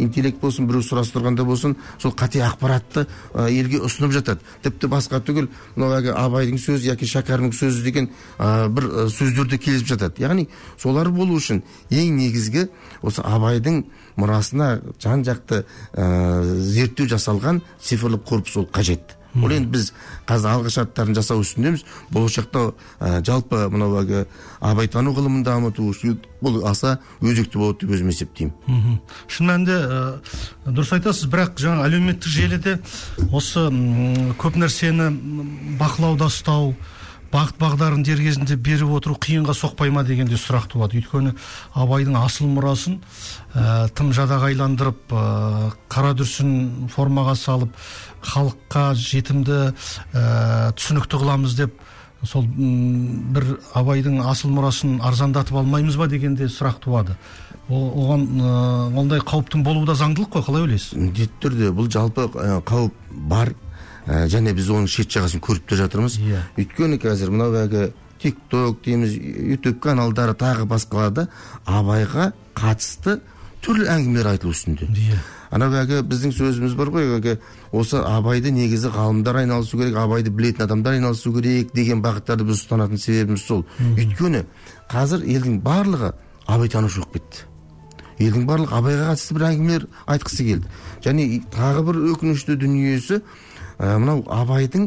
интеллект болсын, біреу сұрастырғанда болсын, сол қате ақпаратты елге ұсынып жатады. Тіпті басқа түгіл, мынау Абайдың сөзі яки Шәкәрімнің сөзі деген бір сөздерде келіп жатады. Яғни солар болу үшін ең негізгі осы Абайдың мұрасына жан-жақты зерттеу жасалған цифрлық корпус ол қажет. Ол енді біз қазір алғышарттарын жасау үстіндеміз. Болашақта жалпы мынау абайтану ғылымын дамыту бұл аса өзекті болады деп өзім есептеймін. Шын мәнінде дұрыс айтасыз, бірақ жаңа әлеуметтік желіде осы көп нәрсені бақылауда ұстау, бағыт бағдарын дер кезінде беріп отыру қиынға соқпай ма дегенде сұрақ туады. Өйткені Абайдың асыл мұрасын тым жадағайландырып, қара дүрсін формаға салып, халыққа жетімді түсінікті қыламыз деп, сол бір Абайдың асыл мұрасын арзандатып алмаймыз ба дегенде сұрақ туады. Оған ондай қауіптің болуы да заңдылық қой, қалай ойлайсыз? Міндетті түрде бұл жалпы қауіп бар. Және біз оның шет жағасын көріп те жатырмыз. Өйткені қазір мынау TikTok дейміз, YouTube каналдары тағы басқаларда Абайға қатысты түрлі әңгімелер айтылу үстінде. Анау біздің сөзіміз бар ғой, осы Абайды негізі ғалымдар айналысу керек, Абайды білетін адамдар айналысу керек деген бағыттарды біз ұстанатын себебіміз сол. Өйткені қазір елдің барлығы абайтанушы болып кетті. Елдің барлығы Абайға қатысты бір әңгімелер айтқысы келді. Және тағы бір өкінішті дүниесі, мынау Абайдың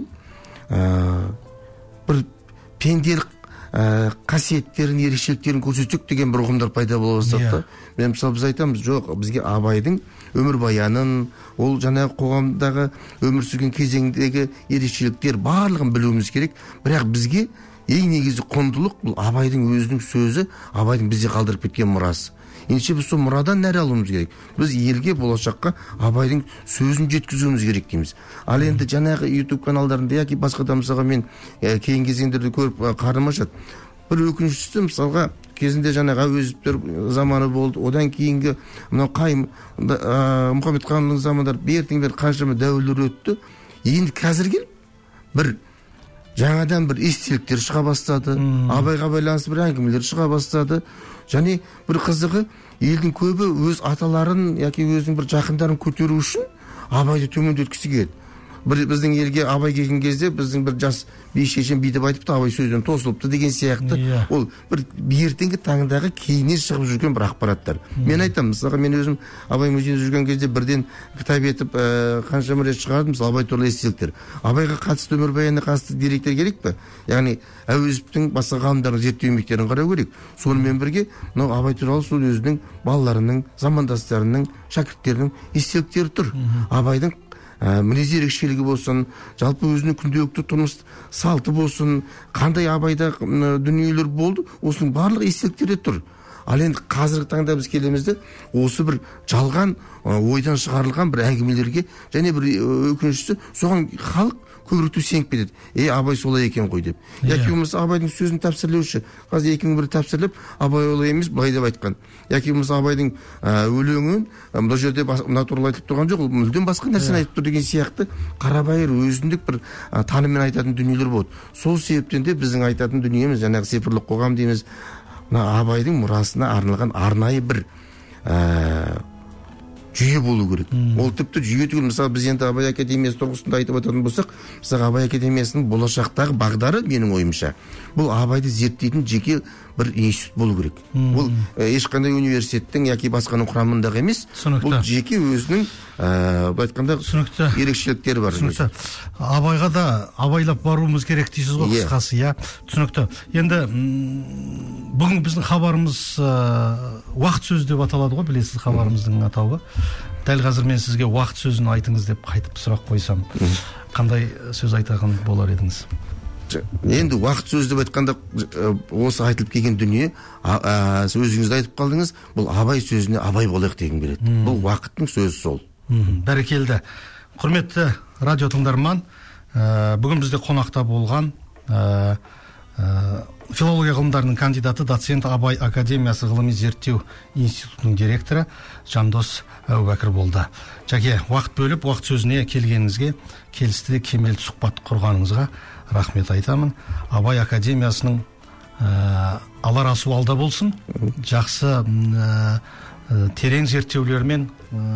бір пенделік қасиеттерін, ерекшеліктерін көрсетсек деген бір ұғымдар пайда бола бастады. Мен мысалы біз айтамыз, жоқ, бізге Абайдың өмірбаянын, ол жаңағы қоғамдағы өмір сүрген кезеңдегі ерекшеліктер барлығын білуіміз керек. Бірақ бізге ең негізі құндылық бұл Абайдың өзінің сөзі, Абайдың бізде қалдырып кеткен мұрасы. Ендеше біз сол мұрадан нәр алуымыз керек. Біз елге, болашаққа Абайдың сөзін жеткізуіміз керек дейміз. Ал енді жаңағы YouTube каналдарында яки басқа да мысалға мен кейін кезеңдерде көріп қарным ашады. Бір өкініштісі мысалға кезінде жаңағы Әуезовтер заманы болды. Одан кейінгі мынау Қайым Мұхаммедханның замандары бертін бері қаншама дәуірлер өтті. Енді қазір келіп бір жаңадан бір естеліктер шыға бастады. Абайға байланысты бір әңгімелер шыға бастады. Және бір қызығы, елдің көбі өз аталарын яки өзінің бір жақындарын көтеру үшін Абайды төмендеткісі келеді. Біздің елге Абай келген кезде біздің бір жас шешен бүйтіп айтыпты, Абай сөзден тосылыпты деген сияқты. Ол бір ертеңгі таңдағы кейіннен шығып жүрген бір ақпараттар. Мен айтамын, мысалға мен өзім Абай музейінде жүрген кезде бірден кітап етіп қаншама рет шығардым, мысалы Абай туралы естеліктер. Абайға қатысты өмірбаянына қатысты деректер керек пе? Яғни Әуезовтің басқа ғалымдардың зерттеу еңбектерін қарау керек. Сонымен бірге мынау Абай туралы сол өзінің балаларының, замандастарының, шәкірттерінің естеліктері тұр. Абайдың мінез ерекшелігі болсын, жалпы өзінің күнделікті тұрмыс салты болсын, қандай Абайда дүниелер болды, осының барлық естеліктері тұр. Ал енді қазіргі таңда біз келемізді, осы бір жалған ойдан шығарылған бір әңгімелерге, және бір өкініштісі, соған халық көбірек сеніп кетеді. Абай солай екен ғой деп. Яки болмаса Абайдың сөзін тәпсірлеуші, қазір екінің бірі тәпсірлеп, Абай олай емес, былай деп айтқан. Яки болмаса Абайдың өлеңін бұл жерде мына туралы айтып тұрған жоқ, мүлдем басқа нәрсені айтып тұр деген сияқты қарабайыр өзіндік бір таныммен айтатын дүниелер болады. Сол себептен де біздің айтатын дүниеміз, жаңағы цифрлық қоғам дейміз, Абайдың мұрасына арналған арнайы бір жүйе болу керек. Ол тіпті жүйе түгіл. Мысалы біз енді Абай академиясы тұрғысында айтып отыратын болсақ, мысалы Абай академиясының болашақтағы бағдары менің ойымша бұл Абайды зерттейтін жеке бір институт болу керек. Бұл ешқандай университеттің яки басқаның құрамындағы емес. Бұл жеке өзінің айтқанда ерекшеліктері бар. Абайға да абайлап баруымыз керек дейсіз ғой, қысқасы, иә. Түсінікті. Енді бүгін біздің хабарымыз уақыт сөзі деп аталады ғой, білесіз хабарымыздың атауы. Дәл қазір мен сізге уақыт сөзін айтыңыз деп қайтып сұрақ қойсам, қандай сөз айтаған болар едіңіз? Енді уақыт сөз деп айтқанда осы айтылып келген дүние, өзіңіз айтып қалдыңыз, бұл Абай сөзіне Абай болайық деген келеді. Бұл уақыттың сөзі сол. Бәрекелді. Құрметті радио тыңдарман, бүгін бізде қонақта болған филология ғылымдарының кандидаты, доцент, Абай академиясы ғылыми зерттеу институтының директоры Жандос Әубәкір болды. Жәке, уақыт бөліп, уақыт сөзіне келгеніңізге, келісті де кемел сұхбат құрғаныңызға рахмет айтамын. Абай академиясының алар асу алда болсын, жақсы терең зерттеулермен